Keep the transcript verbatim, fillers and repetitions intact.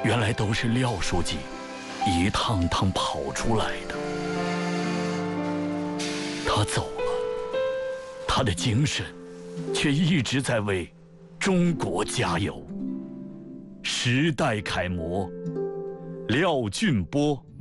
原来都是廖书记一趟趟跑出来的。他走了，他的精神却一直在为中国加油。时代楷模廖俊波。